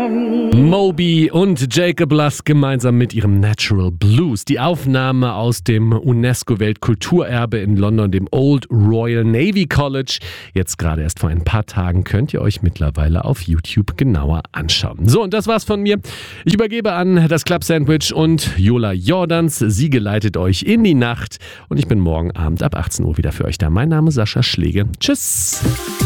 Moby und Jacob Lusk gemeinsam mit ihrem Natural Blues. Die Aufnahme aus dem UNESCO-Weltkulturerbe in London, dem Old Royal Navy College. Jetzt gerade erst vor ein paar Tagen könnt ihr euch mittlerweile auf YouTube genauer anschauen. So, und das war's von mir. Ich übergebe an das Club Sandwich und Jola Jordans. Sie geleitet euch in die Nacht und ich bin morgen Abend ab 18 Uhr wieder für euch da. Mein Name ist Sascha Schläge. Tschüss!